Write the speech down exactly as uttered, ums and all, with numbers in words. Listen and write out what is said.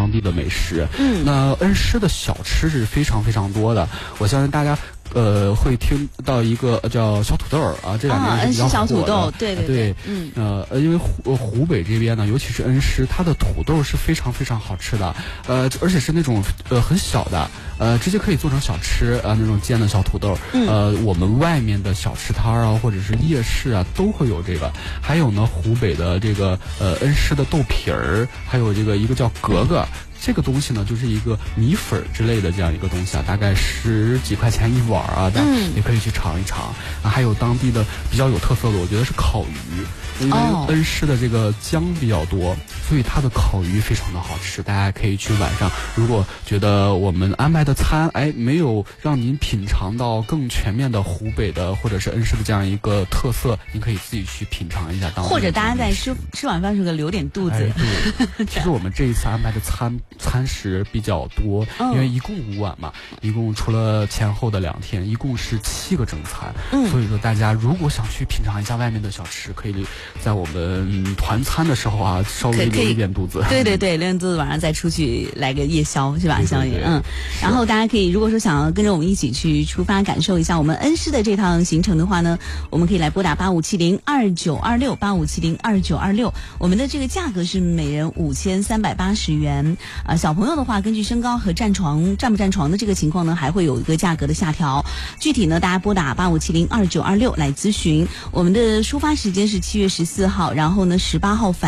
当地的美食。 嗯， 那恩施的小吃是非常非常多的，我相信大家呃会听到一个叫小土豆啊，这两年是比较火的。 恩施小土豆，对对对， 嗯， 呃，因为湖湖北这边呢，尤其是恩施，它的土豆是非常非常好吃的，呃，而且是那种呃很小的，呃，直接可以做成小吃啊、呃，那种煎的小土豆。 嗯、 呃，我们外面的小吃摊啊，或者是夜市啊，都会有这个。还有呢，湖北的这个呃恩施的豆皮儿，还有这个一个叫格格。这个东西呢，就是一个米粉之类的这样一个东西啊，大概十几块钱一碗啊，大家也可以去尝一尝。啊，还有当地的比较有特色的，我觉得是烤鱼，因为恩施的这个江比较多，所以它的烤鱼非常的好吃。大家可以去晚上，如果觉得我们安排的餐，哎，没有让您品尝到更全面的湖北的或者是恩施的这样一个特色，您可以自己去品尝一下当地。 或者大家在吃吃晚饭时候留点肚子。 哎、对，其实我们这一次安排的餐。餐食比较多，因为一共五碗嘛，一共除了前后的两天，一共是七个正餐。嗯，所以说大家如果想去品尝一下外面的小吃，可以在我们团餐的时候啊，稍微留一点肚子。 对对对，留点肚子，晚上再出去来个夜宵是吧？宵夜，嗯。然后大家可以，如果说想要跟着我们一起去出发，感受一下我们恩施的这趟行程的话呢，我们可以来拨打八五七零二九二六八五七零二九二六，我们的这个价格是每人五千三百八十元。啊，小朋友的话，根据身高和占床占不占床的这个情况呢，还会有一个价格的下调。具体呢，大家拨打八五七零二九二六来咨询。我们的出发时间是七月十四号，然后呢十八号返。